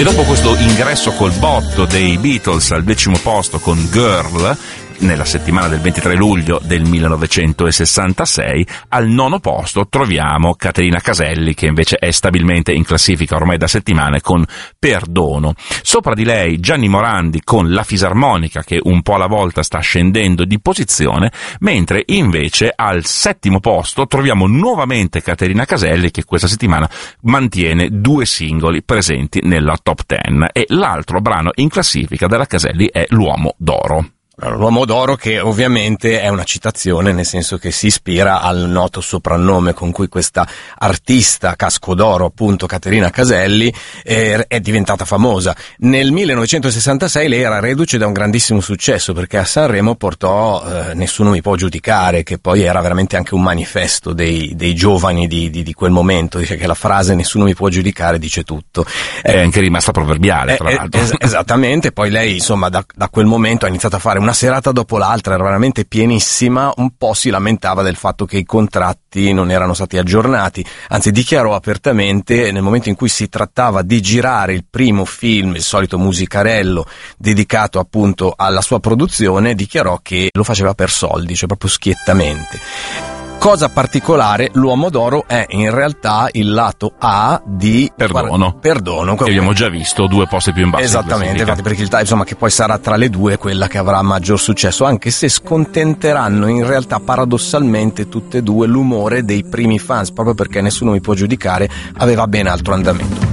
E dopo questo ingresso col botto dei Beatles al 10° posto con Girl, nella settimana del 23 luglio del 1966, al 9° posto troviamo Caterina Caselli, che invece è stabilmente in classifica ormai da settimane con Perdono. Sopra di lei Gianni Morandi con La Fisarmonica, che un po' alla volta sta scendendo di posizione, mentre invece al 7° posto troviamo nuovamente Caterina Caselli, che questa settimana mantiene 2 singoli presenti nella top 10, e l'altro brano in classifica della Caselli è L'Uomo d'Oro. L'Uomo d'Oro, che ovviamente è una citazione, nel senso che si ispira al noto soprannome con cui questa artista casco d'oro, appunto Caterina Caselli, è diventata famosa. Nel 1966 lei era reduce da un grandissimo successo, perché a Sanremo portò Nessuno mi può giudicare, che poi era veramente anche un manifesto dei giovani di quel momento. Dice che la frase Nessuno mi può giudicare dice tutto. È anche rimasta proverbiale, tra l'altro. Esattamente, poi lei insomma da quel momento ha iniziato a fare una serata dopo l'altra, era veramente pienissima. Un po' si lamentava del fatto che i contratti non erano stati aggiornati, anzi dichiarò apertamente, nel momento in cui si trattava di girare il primo film, il solito musicarello dedicato appunto alla sua produzione, dichiarò che lo faceva per soldi, cioè proprio schiettamente. Cosa particolare, L'Uomo d'Oro è in realtà il lato A di Perdono, che abbiamo già visto 2 posti più in basso. Esattamente, infatti, perché insomma che poi sarà tra le due quella che avrà maggior successo, anche se scontenteranno in realtà paradossalmente tutte e due l'umore dei primi fans, proprio perché Nessuno mi può giudicare aveva ben altro andamento.